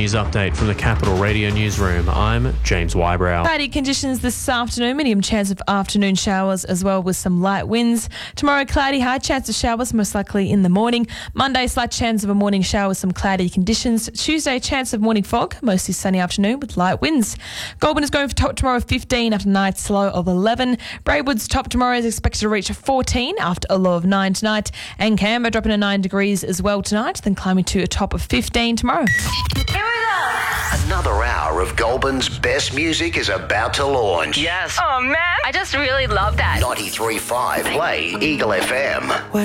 news update from the Capital Radio Newsroom. I'm James Wybrow. Cloudy conditions this afternoon, medium chance of afternoon showers as well with some light winds. Tomorrow, cloudy, high chance of showers, most likely in the morning. Monday, slight chance of a morning shower with some cloudy conditions. Tuesday, chance of morning fog, mostly sunny afternoon with light winds. Goulburn is going for top tomorrow 15 after night's low of 11. Braidwood's top tomorrow is expected to reach 14 after a low of 9 tonight. And Canberra dropping to 9 degrees as well tonight, then climbing to a top of 15 tomorrow. Here we go. Another hour of Goulburn's best music is about to launch. Yes. Oh, man. I just really love that. 93.5 Play Eagle FM.